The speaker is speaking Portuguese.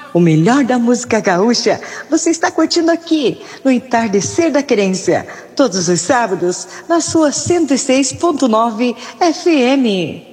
O melhor da música gaúcha você está curtindo aqui no Entardecer da Querência, todos os sábados na sua 106.9 FM.